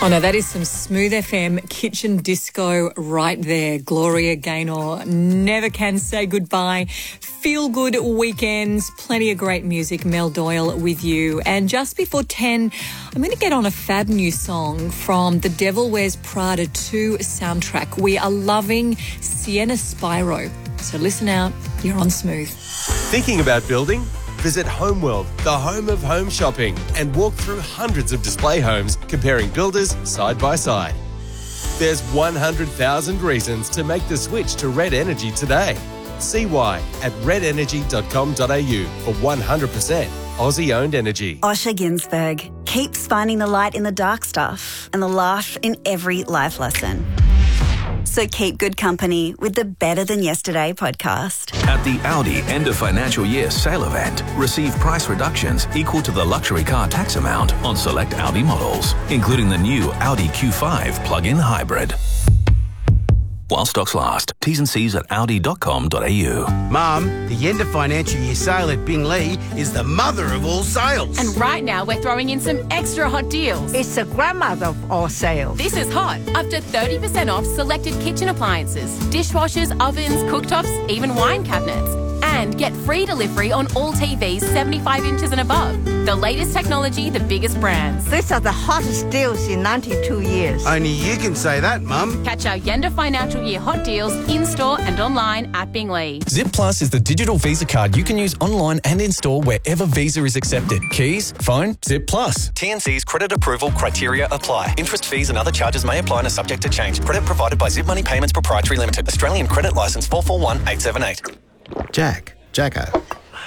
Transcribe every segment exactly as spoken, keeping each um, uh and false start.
Oh no, that is some Smooth F M kitchen disco right there. Gloria Gaynor, never can say goodbye. Feel good weekends, plenty of great music. Mel Doyle with you. And just before ten, I'm going to get on a fab new song from the Devil Wears Prada two soundtrack. We are loving Sienna Spyro. So listen out, you're on Smooth. Thinking about building? Visit Homeworld, the home of home shopping, and walk through hundreds of display homes comparing builders side by side. There's one hundred thousand reasons to make the switch to Red Energy today. See why at red energy dot com dot a u for one hundred percent Aussie-owned energy. Osher Ginsberg keeps finding the light in the dark stuff and the laugh in every life lesson. So keep good company with the Better Than Yesterday podcast. At the Audi End of Financial Year sale event, receive price reductions equal to the luxury car tax amount on select Audi models, including the new Audi Q five plug-in hybrid. While stocks last. T's and C's at audi dot com dot a u. Mum, the end of financial year sale at Bingley is the mother of all sales. And right now we're throwing in some extra hot deals. It's the grandmother of all sales. This is hot. Up to thirty percent off selected kitchen appliances, dishwashers, ovens, cooktops, even wine cabinets. And get free delivery on all T Vs seventy-five inches and above. The latest technology, the biggest brands. These are the hottest deals in ninety-two years. Only you can say that, Mum. Catch our Yenda Financial Year hot deals in-store and online at Bingley. Zip Plus is the digital Visa card you can use online and in-store wherever Visa is accepted. Keys, phone, Zip Plus. T and C's credit approval criteria apply. Interest, fees and other charges may apply and are subject to change. Credit provided by Zip Money Payments Proprietary Limited. Australian Credit Licence four four one eight seven eight. Jack, Jacko.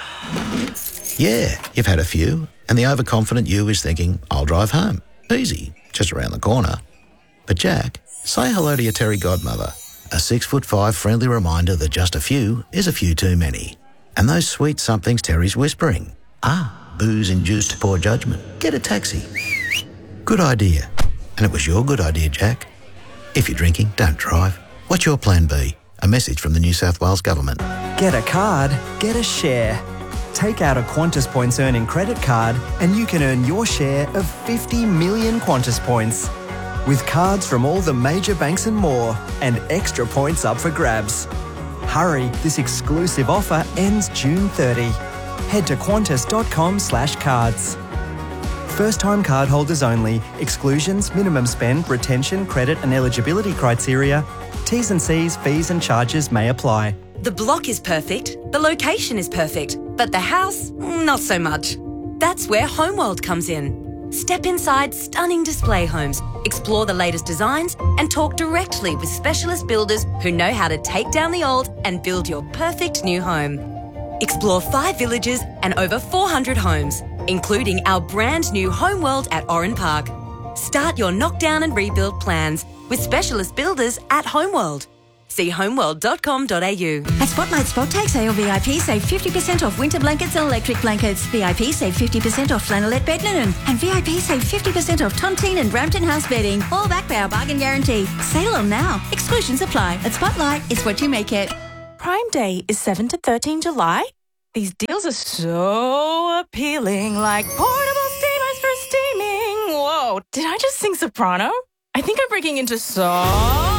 Yeah, you've had a few, and the overconfident you is thinking, I'll drive home. Easy, just around the corner. But Jack, say hello to your Terry godmother. A six foot five friendly reminder that just a few is a few too many. And those sweet somethings Terry's whispering. Ah, booze-induced poor judgment. Get a taxi. Good idea. And it was your good idea, Jack. If you're drinking, don't drive. What's your plan B? A message from the New South Wales Government. Get a card, get a share. Take out a Qantas Points earning credit card and you can earn your share of fifty million Qantas Points. With cards from all the major banks and more, and extra points up for grabs. Hurry, this exclusive offer ends June thirtieth. Head to qantas dot com slash cards. First-time cardholders only. Exclusions, minimum spend, retention, credit and eligibility criteria. T's and C's, fees and charges may apply. The block is perfect, the location is perfect, but the house, not so much. That's where Homeworld comes in. Step inside stunning display homes, explore the latest designs and talk directly with specialist builders who know how to take down the old and build your perfect new home. Explore five villages and over four hundred homes, including our brand new Homeworld at Oran Park. Start your knockdown and rebuild plans with specialist builders at Homeworld. See homeworld dot com dot a u. At Spotlight Spot Take Sale, V I P save fifty percent off winter blankets and electric blankets. V I P save fifty percent off flannelette bed linen. And V I P save fifty percent off Tontine and Brampton House bedding. All backed by our bargain guarantee. Sale on now. Exclusions apply. At Spotlight, it's what you make it. Prime Day is seventh to thirteenth July. These deals are so appealing, like portable steamers for steaming. Whoa, did I just sing soprano? I think I'm breaking into song.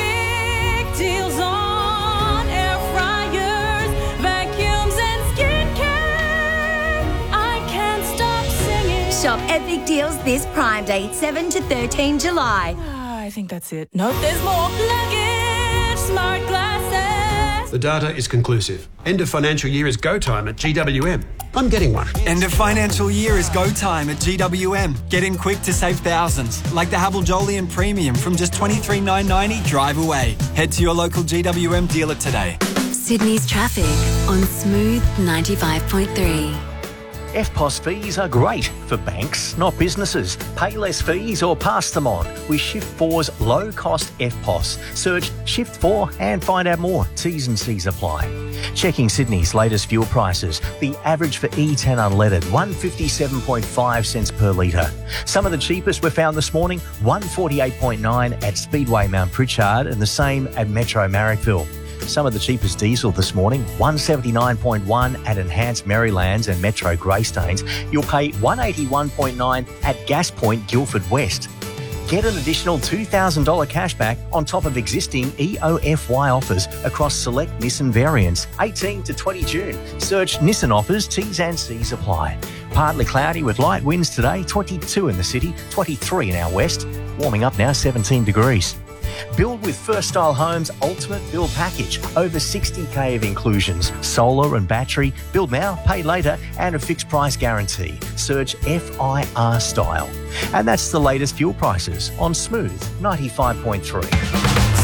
Epic deals on air fryers, vacuums and skincare. I can't stop singing. Shop epic deals this Prime Day, seventh to thirteenth July. I think that's it. Nope, there's more. Luggage, smart glasses. The data is conclusive. End of financial year is go time at G W M. I'm getting one. End of financial year is go time at G W M. Get in quick to save thousands, like the Havel Jolyon Premium from just twenty-three thousand nine hundred ninety dollars drive away. Head to your local G W M dealer today. Sydney's traffic on Smooth ninety-five point three. F P O S fees are great for banks, not businesses. Pay less fees or pass them on with Shift four's low-cost F P O S. Search Shift four and find out more. T's and C's apply. Checking Sydney's latest fuel prices. The average for E ten unleaded, one dollar fifty-seven point five cents per litre. Some of the cheapest were found this morning, one dollar forty-eight point nine at Speedway Mount Pritchard and the same at Metro Marrickville. Some of the cheapest diesel this morning, one dollar seventy-nine point one at Enhanced Marylands and Metro Greystanes. You'll pay one dollar eighty-one point nine at Gas Point Guildford West. Get an additional two thousand dollars cashback on top of existing E O F Y offers across select Nissan variants. eighteen to twenty June. Search Nissan offers, T's and C's apply. Partly cloudy with light winds today, twenty-two in the city, twenty-three in our west. Warming up now, seventeen degrees. Build with First Style Homes Ultimate Build Package. Over sixty K of inclusions. Solar and battery. Build now, pay later, and a fixed price guarantee. Search F I R Style. And that's the latest fuel prices on Smooth ninety-five point three.